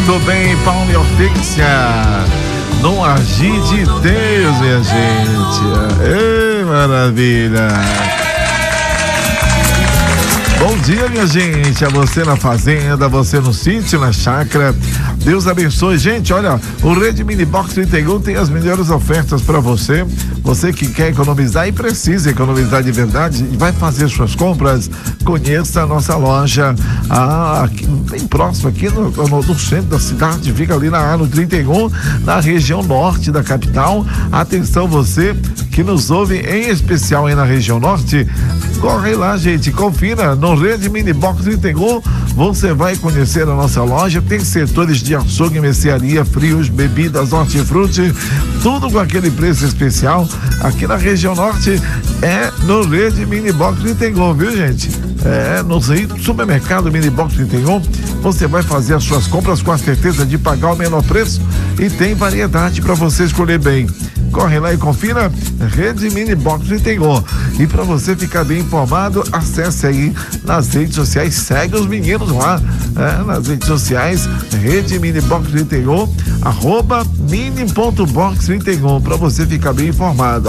Muito bem, Paulo e Hortência. No agir de Deus, minha gente. Ei, maravilha. Bom dia, minha gente, a você na fazenda, você no sítio, na chácara. Deus abençoe, gente. Olha, o Rede Mini Box 31 tem as melhores ofertas para você. Você que quer economizar e precisa economizar de verdade e vai fazer suas compras, conheça a nossa loja aqui, bem próximo, aqui no centro da cidade. Fica ali na Ano 31, na região norte da capital. Atenção, você que nos ouve em especial aí na região norte, corre lá, gente, confira no Rede Mini Box 31. Você vai conhecer a nossa loja. Tem setores de açougue, mercearia, frios, bebidas, hortifruti, tudo com aquele preço especial. Aqui na região norte é no Rede Mini Box 31, viu, gente? No supermercado Mini Box 31, você vai fazer as suas compras com a certeza de pagar o menor preço e tem variedade para você escolher bem. Corre lá e confira Rede Mini Box 31. E para você ficar bem informado, acesse aí nas redes sociais, segue os meninos lá, nas redes sociais, Rede Mini Box 31, @mini.box31, para você ficar bem informado,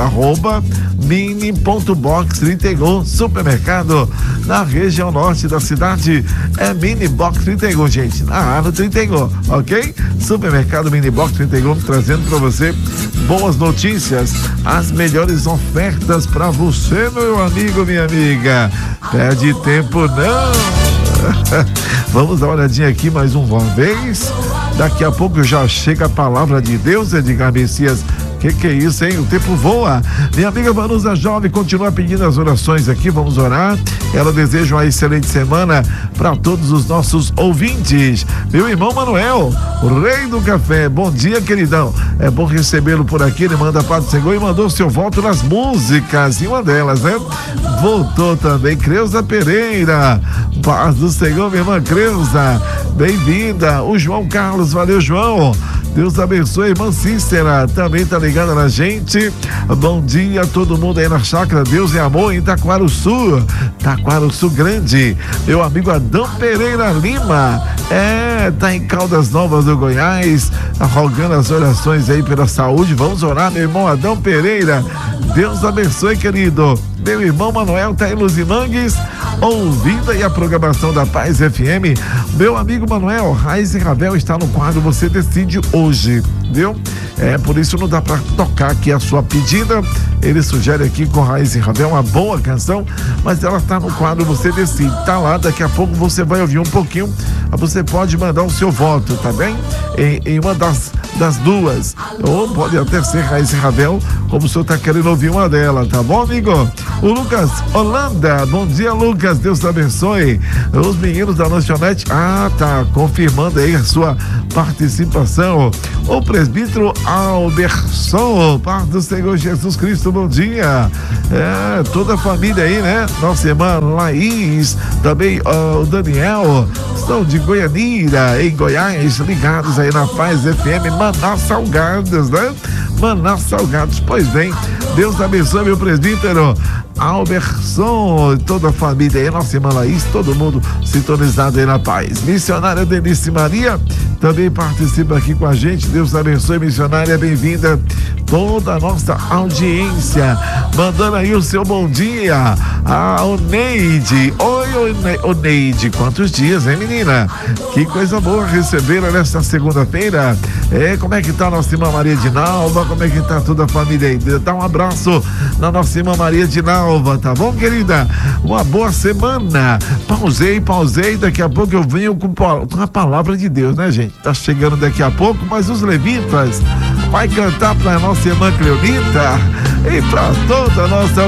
@mini.box 31, supermercado na região norte da cidade, é Mini Box 31, gente, na Ano 31, ok? Supermercado Mini Box 31, trazendo para você boas notícias, as melhores ofertas para você, meu amigo, minha amiga. Perde tempo não. Vamos dar uma olhadinha aqui mais uma vez. Daqui a pouco já chega a palavra de Deus, Edgar Messias. Que é isso, hein? O tempo voa. Minha amiga Vanusa Jovem continua pedindo as orações aqui, vamos orar. Ela deseja uma excelente semana para todos os nossos ouvintes. Meu irmão Manuel, o rei do café, bom dia, queridão. É bom recebê-lo por aqui. Ele manda a paz do Senhor e mandou seu voto nas músicas, e uma delas, né? Voltou também Creuza Pereira. Paz do Senhor, minha irmã Creuza, bem-vinda. O João Carlos, valeu, João. Deus abençoe, irmã Cícera, também tá ligada na gente. Bom dia a todo mundo aí na chácara Deus e Amor em Taquarussu Grande. Meu amigo Adão Pereira Lima, tá em Caldas Novas do Goiás, rogando as orações aí pela saúde. Vamos orar, meu irmão Adão Pereira. Deus abençoe, querido. Meu irmão Manuel tá em Luzimangues, ouvindo aí a programação da Paz FM. Meu amigo Manuel, Raiz e Ravel está no quadro Você Decide hoje, viu? Por isso não dá para tocar aqui a sua pedida. Ele sugere aqui com Raiz e Ravel uma boa canção, mas ela está no quadro Você Decide. Tá lá, daqui a pouco você vai ouvir um pouquinho. Você pode mandar o seu voto, tá bem? Em uma das duas. Ou pode até ser Raiz e Ravel, como o senhor tá querendo ouvir uma delas, tá bom, amigo? O Lucas Holanda, bom dia, Lucas, Deus te abençoe. Os meninos da lanchonete, tá confirmando aí a sua participação. O presbítero Alberson, paz do Senhor Jesus Cristo, bom dia. Toda a família aí, né? Nossa irmã Laís, também o Daniel, estão de Goianira, em Goiás, ligados aí na Paz FM, Manaus Salgados, né? Manaus Salgados, pois bem, Deus abençoe, meu presbítero Alberson, toda a família aí, nossa irmã Laís, todo mundo sintonizado aí na Paz. Missionária Denise Maria também participa aqui com a gente. Deus abençoe, missionária, bem-vinda. Toda a nossa audiência, mandando aí o seu bom dia. O Neide. Oi, Neide, quantos dias, hein, menina? Que coisa boa recebê-la nesta segunda-feira. Como é que tá a nossa irmã Maria de Nalva? Como é que tá toda a família aí? Dá um abraço na nossa irmã Maria de Nalva, tá bom, querida? Uma boa semana. Pausei, daqui a pouco eu venho com a palavra de Deus, né, gente? Tá chegando daqui a pouco, mas os levitas vai cantar pra nossa irmã Cleonita e pra toda a nossa